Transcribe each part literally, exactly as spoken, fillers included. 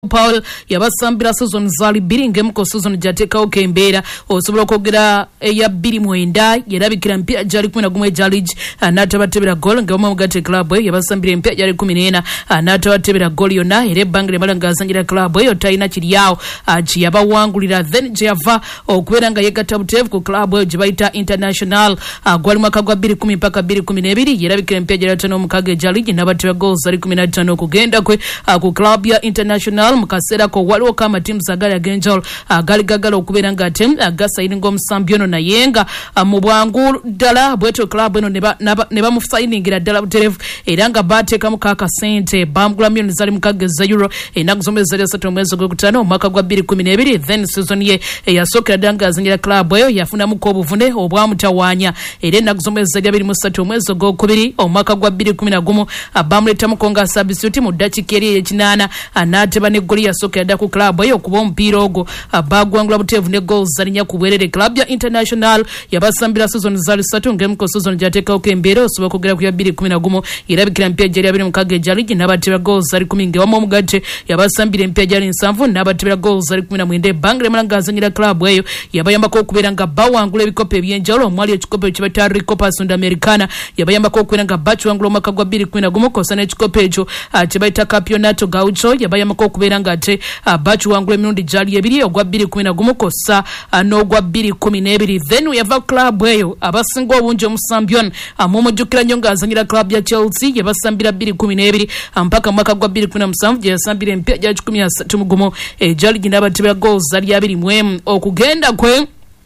Paul yabasambira season zali biringe muko season jateka okembera osobola okogera eya biri mwenda yerabikira mpya jali kumi na gumu jali natabatebera goal ngoma mugate club yabasambira mpya jali kumi n'ena natabatebera goal yona ere bangire malanga zangira club yo taina kiri yao achi yabawangulira then java okubera nga yegata butevu ku club yo jibaita international gwali mwaka gwa biri kumi mpaka biri kumi n'ebiri yerabikira mpya jali tano mukage jali nabatebera goals zali kumi na ttaano kugenda kwe ku club ya international mukasera ko waliwo kama team zagala agenjol agali gagala okubera nga team agasa iringo msambiono na yenga mu bwangu dala bweto club eno neba neba mu signingira dala buterevu eranga bateka mukaka sente bamgula million zali mukageza euro enaguzomeza zali asatu mwezi gw'okutaano mwaka gwa biri kumi n'ebiri then season ye yasokera danga zingira club eyo yafuna muko obuvune obwamutawanya era enaguzomeza zali abiri mu ssatu mwezi gw'okubiri omwaka gwa biri kumi na gumu bamuleta mukonga substitute mu dakika eri ekinaana anateba ne goli yasokera dda ku club eyo kuba omupiira ogwo bagwangula buteevu ne goals zalinya ku bwerere club ya international yabasambira season zali ssatu ng'emuko season gyateekawoko embeera osobola okugera ku ya biri kumi na gumu erabikira mpya gyali abiri mukaaga ejali n'abatebera goals zali kumi ng'ewamu omugatte yabasambira empya gyali nsanvu n'abatebera goals zali kumi na mwenda ebbanga malanga azanyira club eyo yabayambako okubeera nga bawangula ebikopo ebyenjawulo omwali ekikopo ekibata Recopa Sudamericana yabayambako okubeera nga bakiwangula omwaka gwa biri kumi na gumu kosa n'ekikopo ekyo kyebayita Campeonato Gaucho yabayambako okubeera nga ate bakiwangula emirundi gyali ebiri ogwa biri kumi na gumu kosa n'ogwa biri kumi n'ebiri then yava club eyo abasinga obungi omusambion amumujjukira nnyo ng'azanyira club ya Chelsea yabasambira biri kumi n'ebiri mpaka mwaka gwa biri kumi na musanvu gye yasambira empya gya kikumi na ssatu mu gumu egyali ginabatebera goals zali abiri mu emu okugenda kwe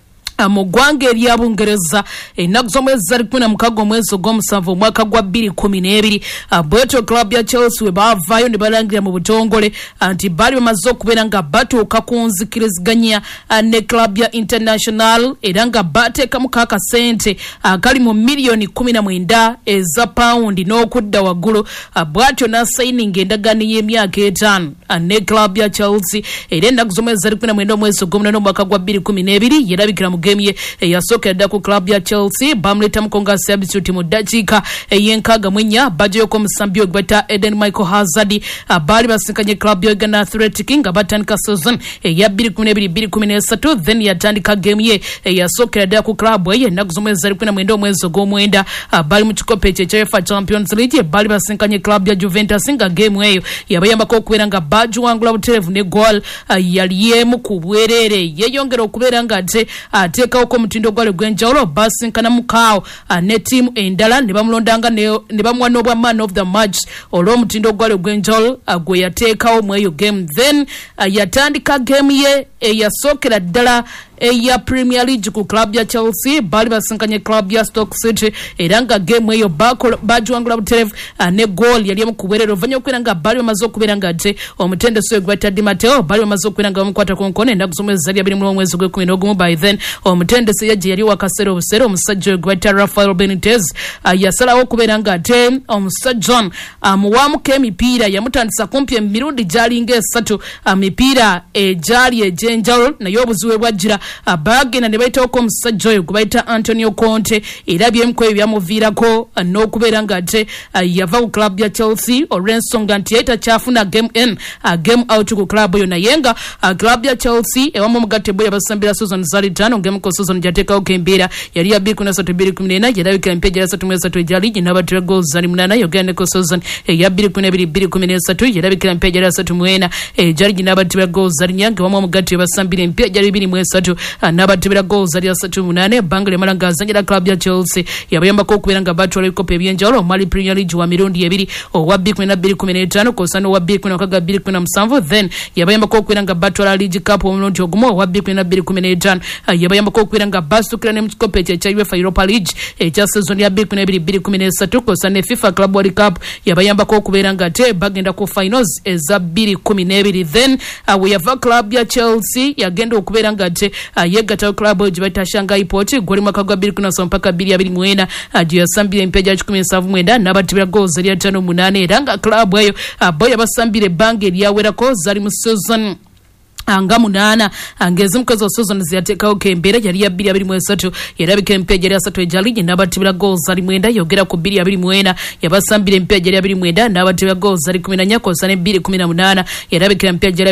mu ggwanga erya Bungereza ennaku z'omwezi zali kumi na mukaaga omwezi ogw'omusanvu omwaka gwa biri kumi n'ebiri bwetyo club ya Chelsea we baavaayo ne balangira mu butongole nti baali bamaze okubeera nga batuuka ku nzikiriziganya ne club ya international era nga bateekamu kaakasente akali mu miliyoni kumi na mwenda eza pawundi n'okudda waggulu bwatyo n'asayininga endagaano y'emyaka etaano ne club ya Chelsea era ennaku z'omwezi zali kumi na mwenda omwezi ogw'omunaana omwaka gwa biri kumi n'ebiri yerabikira mu game ye yasokera dda ku club ya Chelsea bamuleta mukonga substitute mu dakiika ey'enkaaga mu ennya bajjayoko omusambi ogweta Eden Michael Hazard baali basinkanye club ya Uganda Athletic nga batandika season eya biri kumi n'ebiri biri kumi n'esatu then yatandika game ye yasokera dda ku club ye ennaku z'omwezi zali kumi na mwenda omwezi ogw'omwenda baali mu kikopo ekyo ekya UEFA Champions League baali basinkanye club ya Juventus nga game eyo yabayambako okubeera nga bagiwangula buterevu ne goal yali emu ku bwerere yeyongera okubeera nga ate ateekawo ko mutindo gwale gwenjawulo basinkana mukaawo ne team endala ne bamulondanga ne bamuwa n'obwa man of the match olw'omutindo gwale gwenjawulo gwe yateekawo mu eyo game then yatandika game ye eyasookera ddala eya Premier League ku club ya Chelsea baali basinkanye club ya Stoke City era nga game eyo bagiwangula buterevu ne goal yali emu ku bwerere oluvannyuma okubeera nga baali bamaze okubeera nga ate omutendesi gweta Di Matteo baali bamaze okubeera nga bamukwata ku nkono ennaku z'omwezi zali abiri mu omwezi gw'ekumi n'ogumu by then omutendesi yajja yali wakaseera obuseera omusajja gweta Rafael Benitez yasalawo okubeera nga ate omusajja amuwaamuko emipiira yamutandisa kumpi emirundi gyalinga esatu mipiira egyali egy'enjawulo naye obuzibu bwajjira bagenda ne bayitawoko omusajja oyo gwe bayita Antonio Conte era byemukweyo byamuviirako n'okubeera nga ate yava ku club ya Chelsea olw'ensonga nti yali takyafuna game in game out ku club eyo naye nga club ya Chelsea ewamu omugatte bwe yabasambira season zali ttaano ng'emuko season gyateekawoko embeera yali ya biri kumi na ssatu biri kumi n'ena yerabikira empya gyali asatu mu esatu egya liigi n'abatera goals zali munaana yogera ne ku season eya biri kumi n'ebiri biri kumi n'esatu yerabikira empya gyali asatu mu ena egya liigi n'abatera goals zali nnya ng'ewamu omugatte yabasambira empya gyali bibiri mu esatu n'abatebera goals zali asatu munaana ebbanga ly'emala ng'azanyira club ya Chelsea yabayambako okubeera nga batwala ebikopo ebyenjawulo omwali Premier League wa mirundi ebiri owa biri kumi na bbiri kumi n'etaano kosa n'owa biri kumi na mukaaga bbiri kumi na musanvu then yabayambako okubeera nga batwala League Cup omulundi ogumu owa biri kumi na bbiri kumi n'etaano yabayambako okubeera nga basukira ne mu kikopo ekyo ekya UEFA Europa League ekya season ya biri kumi n'ebiri biri kumi n'esatu kosa ne FIFA Club World Cup yabayambako okubeera nga ate bagenda ku finals eza biri kumi n'ebiri then we yava club ya Chelsea yagenda okubeera nga ate yegattayo club eyo gye bayita Shanghai Port gwali mwaka gwa biri kumi na ssatu mpaka bbiri abiri mu ena gye yasambira empya gya kikumi nsanvu mwenda n'abatebera goals zali ataano munaana era nga club eyo bo yabasambira ebbanga eryawerako zali mu season anga munana angeze mukazo season ziyateekawo kembeera yali ya bbiri abiri mu esatu yerabika empya gyali asatu ejali n'abatebera goals zali mwenda yogera ku bbiri abiri mu ena yabasambira empya gyali abiri mwenda n'abatebera goals zali kumi na nnya kosa ne bbiri kumi na munaana yerabika empya